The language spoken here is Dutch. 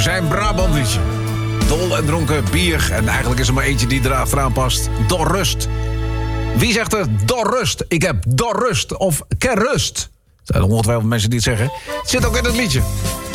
zijn Brabant liedje. Dol en dronken bier. En eigenlijk is er maar eentje die eraan past. Dorrust. Wie zegt er dorrust? Ik heb dorrust of kerrust. Er zijn ongetwijfeld mensen die het zeggen. Het zit ook in het liedje.